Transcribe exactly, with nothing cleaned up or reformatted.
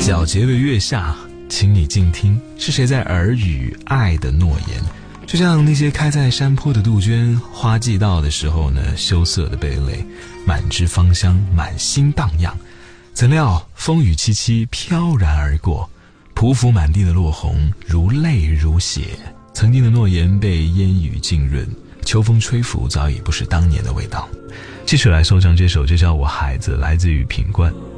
皎洁的月下，请你静听，是谁在耳语爱的诺言？就像那些开在山坡的杜鹃，花季到的时候呢，羞涩的蓓蕾，满枝芳香，满心荡漾。怎料风雨凄凄，飘然而过，匍匐满地的落红，如泪如血。曾经的诺言被烟雨浸润，秋风吹拂，早已不是当年的味道。继续来送上这首，就叫我孩子，来自于品冠。